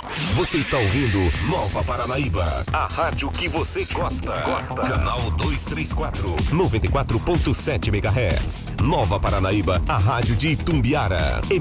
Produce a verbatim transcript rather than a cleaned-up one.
Você está ouvindo Nova Paranaíba, a rádio que você gosta. gosta. Canal duzentos e trinta e quatro, noventa e quatro ponto sete megahertz. Nova Paranaíba, a rádio de Itumbiara.